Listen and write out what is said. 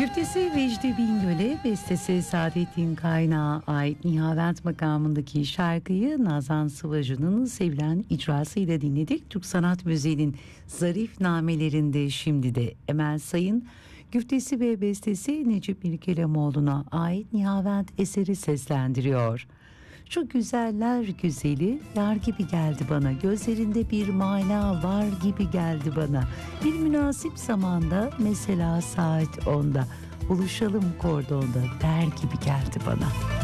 Güftesi Vecdi Bingöl'e, bestesi Saadettin Kaynağı ait Nihavent makamındaki şarkıyı Nazan Sıvacı'nın sevilen icrasıyla dinledik. Türk sanat müziğinin zarif namelerinde şimdi de Emel Sayın, güftesi ve bestesi Necip Mirkelemoğlu'na ait Nihavent eseri seslendiriyor. Şu güzeller güzeli yar gibi geldi bana, gözlerinde bir mana var gibi geldi bana. Bir münasip zamanda, mesela saat 10'da buluşalım kordonda der gibi geldi bana.